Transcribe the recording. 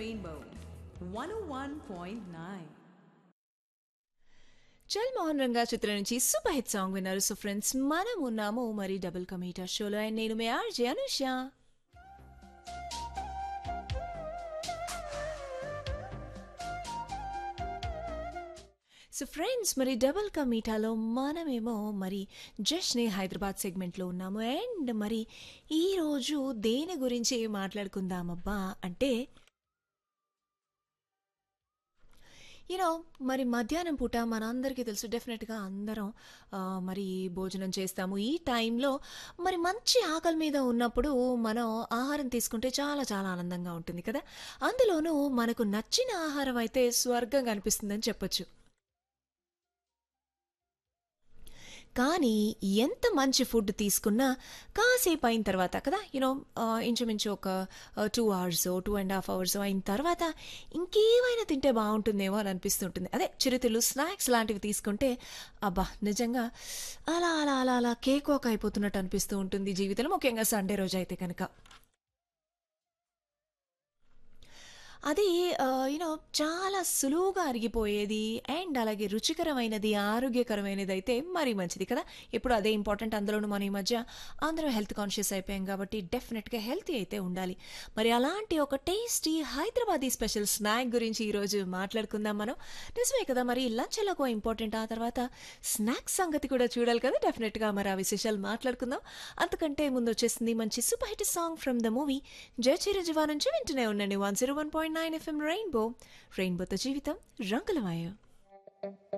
Rainbow 101.9. చల్ మోహన్ రంగా చిత్రం నుంచి సూపర్ హిట్ సాంగ్ విన్నారు. సో ఫ్రెండ్స్, మనం ఉన్నాము మరి డబుల్ కమీటా షోలో. అండ్ నేను మీ ఆర్జే అనుష. సో ఫ్రెండ్స్, మరి డబుల్ కమీటాలో మనమేమో మరి జస్ట్ని హైదరాబాద్ సెగ్మెంట్లో ఉన్నాము. అండ్ మరి ఈరోజు దేని గురించి మాట్లాడుకుందామబ్బా అంటే యూనో మరి మధ్యాహ్నం పూట మనందరికీ తెలుసు, డెఫినెట్గా అందరం మరి భోజనం చేస్తాము. ఈ టైంలో మరి మంచి ఆకలి మీద ఉన్నప్పుడు మనం ఆహారం తీసుకుంటే చాలా చాలా ఆనందంగా ఉంటుంది కదా. అందులోనూ మనకు నచ్చిన ఆహారం అయితే స్వర్గం కనిపిస్తుందని చెప్పొచ్చు. కానీ ఎంత మంచి ఫుడ్ తీసుకున్నా కాసేపు అయిన తర్వాత కదా, ఇంచుమించు ఒక 2 hours 2.5 hours అయిన తర్వాత ఇంకేమైనా తింటే బాగుంటుందేమో అని అనిపిస్తుంటుంది. అదే చిరుతిళ్ళు స్నాక్స్ లాంటివి తీసుకుంటే అబ్బా నిజంగా అలా అలా అలా అలా కేక్ వాక్ అయిపోతున్నట్టు అనిపిస్తూ ఉంటుంది జీవితంలో, ముఖ్యంగా సండే రోజు అయితే కనుక. అది చాలా సులువుగా అరిగిపోయేది అండ్ అలాగే రుచికరమైనది, ఆరోగ్యకరమైనది అయితే మరీ మంచిది కదా. ఇప్పుడు అదే ఇంపార్టెంట్. అందులోనూ మన ఈ మధ్య అందరం హెల్త్ కాన్షియస్ అయిపోయాం కాబట్టి డెఫినెట్గా హెల్తీ అయితే ఉండాలి. మరి అలాంటి ఒక టేస్టీ హైదరాబాదీ స్పెషల్ స్నాక్ గురించి ఈరోజు మాట్లాడుకుందాం మనం. నిజమే కదా, మరి లంచ్ ఎలాగో ఇంపార్టెంట్, ఆ తర్వాత స్నాక్స్ సంగతి కూడా చూడాలి కదా. డెఫినెట్గా మరి ఆ విశేషాలు మాట్లాడుకుందాం. అంతకంటే ముందు వచ్చేసింది మంచి super hit song from the movie జయ చిరంజీవి నుంచి. వింటూనే ఉండండి 101.9 FM రెయిన్బో. రెయిన్బోతో జీవితం రంగులమయం.